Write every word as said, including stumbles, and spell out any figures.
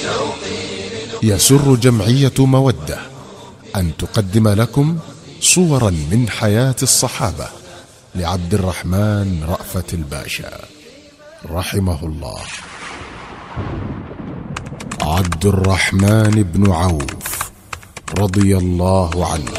يسر جمعية مودة أن تقدم لكم صورا من حياة الصحابة لعبد الرحمن رأفت الباشا رحمه الله. عبد الرحمن بن عوف رضي الله عنه